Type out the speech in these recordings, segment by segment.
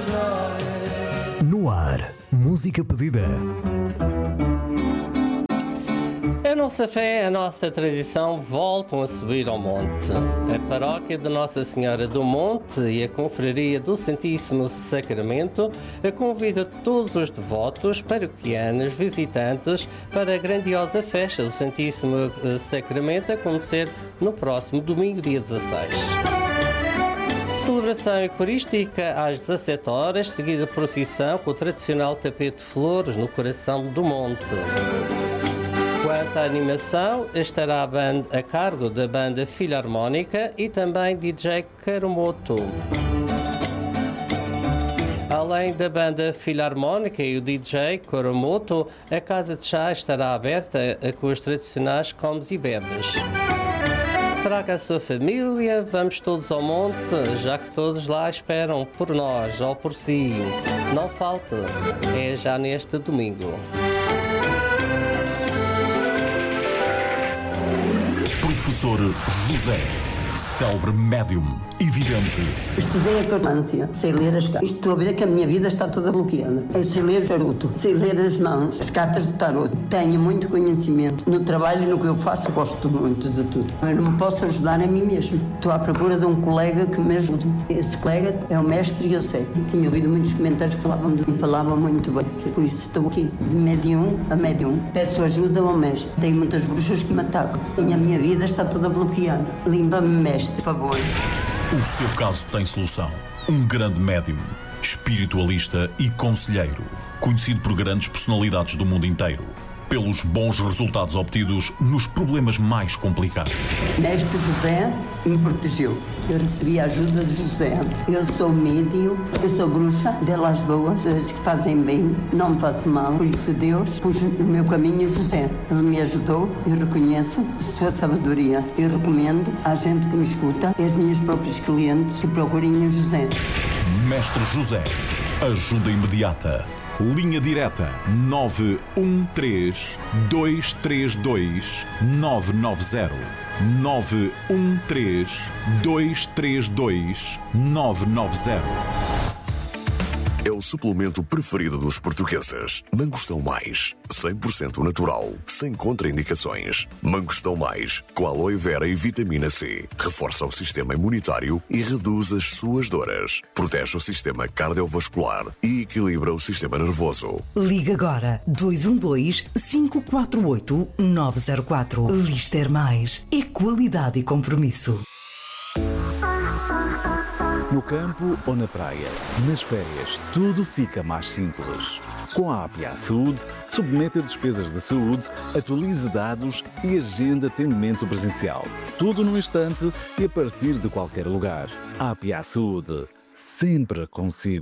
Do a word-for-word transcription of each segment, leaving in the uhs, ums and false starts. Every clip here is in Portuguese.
No ar, música pedida. A nossa fé, a nossa tradição voltam a subir ao monte. A paróquia de Nossa Senhora do Monte e a confraria do Santíssimo Sacramento convida todos os devotos, paroquianos, visitantes para a grandiosa festa do Santíssimo Sacramento a acontecer no próximo domingo, dia dezasseis. Celebração eucarística às dezassete horas, seguida de procissão com o tradicional tapete de flores no coração do monte. Quanto à animação, estará a, banda, a cargo da banda Filarmónica e também D J Karumoto. Além da banda Filarmónica e o D J Karumoto, a casa de chá estará aberta com os tradicionais comes e bebes. Traga a sua família, vamos todos ao monte, já que todos lá esperam por nós ou por si. Não falte, é já neste domingo. Professor José, célebre médium e vidente. Estudei a cartância, sei ler as cartas. Estou a ver que a minha vida está toda bloqueada. Eu sei ler o charuto, sei ler as mãos, as cartas do tarot. Tenho muito conhecimento. No trabalho e no que eu faço, gosto muito de tudo. Eu não me posso ajudar a mim mesmo. Estou à procura de um colega que me ajude. Esse colega é o mestre e eu sei. Tinha ouvido muitos comentários que falavam de mim, falavam muito bem. Por isso estou aqui, de médium a médium. Peço ajuda ao mestre. Tenho muitas bruxas que me atacam. E a minha vida está toda bloqueada. Limpa-me, mestre, por favor. O seu caso tem solução. Um grande médium, espiritualista e conselheiro, conhecido por grandes personalidades do mundo inteiro, pelos bons resultados obtidos nos problemas mais complicados. Mestre José me protegeu. Eu recebi a ajuda de José. Eu sou médium, eu sou bruxa, delas boas, as que fazem bem, não me faço mal. Por isso Deus pôs no meu caminho José. Ele me ajudou, eu reconheço sua sabedoria. Eu recomendo à gente que me escuta, aos meus próprios clientes, que procurem o José. Mestre José, ajuda imediata. Linha direta nove um três, dois três dois, nove nove zero. nove um três, dois três dois, nove nove zero. É o suplemento preferido dos portugueses. Mangostão Mais, cem por cento natural, sem contraindicações. Mangostão Mais, com aloe vera e vitamina C. Reforça o sistema imunitário e reduz as suas dores. Protege o sistema cardiovascular e equilibra o sistema nervoso. Liga agora dois um dois, cinco quatro oito, nove zero quatro. Lister Mais é qualidade e compromisso. No campo ou na praia, nas férias, tudo fica mais simples. Com a A P A Saúde, submeta despesas de saúde, atualize dados e agenda atendimento presencial. Tudo num instante e a partir de qualquer lugar. A P A Saúde, sempre consigo.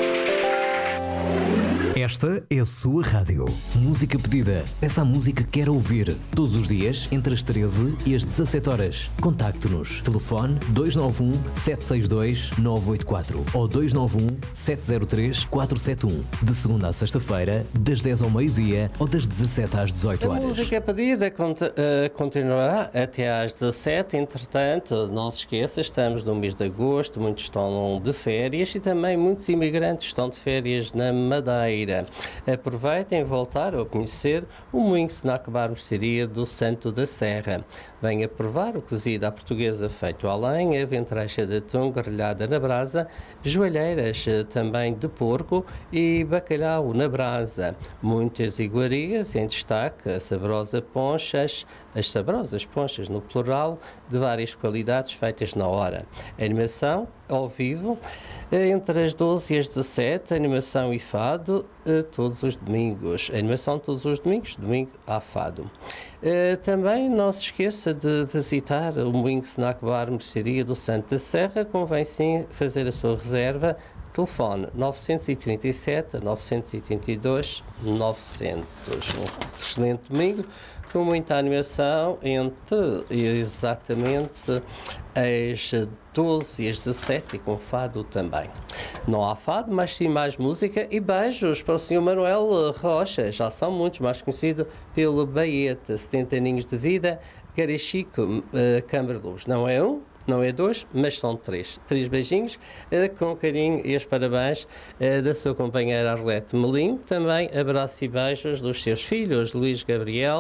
Esta é a sua rádio. Música pedida. Peça a música que quer ouvir. Todos os dias, entre as treze e as dezassete horas. Contacte-nos. Telefone dois nove um, sete seis dois, nove oito quatro ou dois nove um, sete zero três, quatro sete um. De segunda a sexta-feira, das dez ao meio-dia ou das dezassete às dezoito horas. A música pedida cont- uh, continuará até às dezassete. Entretanto, não se esqueça, estamos no mês de agosto, muitos estão de férias e também muitos imigrantes estão de férias na Madeira. Aproveitem voltar a conhecer o Moinho Snack Bar Mercearia do Santo da Serra. Venha provar o cozido à portuguesa feito à lenha, ventreixa de atum grelhada na brasa, joelheiras também de porco e bacalhau na brasa. Muitas iguarias em destaque, a saborosa ponchas, as saborosas ponchas no plural, de várias qualidades feitas na hora. A animação ao vivo, entre as doze e as dezassete, animação e fado, todos os domingos. Animação todos os domingos, domingo há fado. Também não se esqueça de visitar o Moinho Snack Bar Mercearia do Santo da Serra. Convém sim fazer a sua reserva. Telefone nove três sete, nove oito dois, novecentos. Um excelente domingo, com muita animação entre exatamente as doze e as dezassete e com fado também. Não há fado, mas sim mais música e beijos para o senhor Manuel Rocha, já são muitos, mais conhecido pelo Baeta, setenta aninhos de vida, Garichico, uh, Câmara Luz. Não é um, não é dois, mas são três. Três beijinhos, uh, com carinho e os parabéns uh, da sua companheira Arlete Melim. Também abraço e beijos dos seus filhos, Luís Gabriel